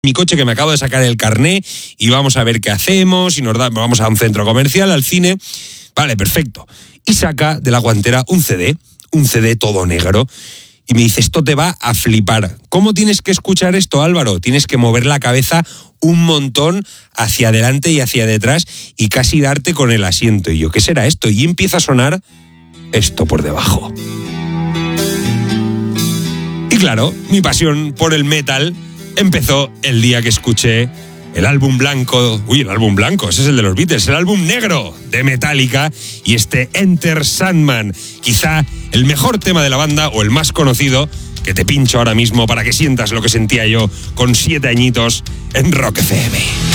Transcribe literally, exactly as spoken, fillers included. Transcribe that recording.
mi coche que me acabo de sacar el carné y vamos a ver qué hacemos, y nos da, vamos a un centro comercial, al cine. Vale, perfecto. Y saca de la guantera un C D, un C D todo negro. Y me dice, esto te va a flipar. ¿Cómo tienes que escuchar esto, Álvaro? Tienes que mover la cabeza un montón hacia adelante y hacia detrás y casi darte con el asiento. Y yo, ¿qué será esto? Y empieza a sonar esto por debajo. Y claro, mi pasión por el metal empezó el día que escuché el álbum blanco, uy, el álbum blanco, ese es el de los Beatles, el álbum negro de Metallica y este Enter Sandman, quizá el mejor tema de la banda o el más conocido, que te pincho ahora mismo para que sientas lo que sentía yo con siete añitos en Rock F M.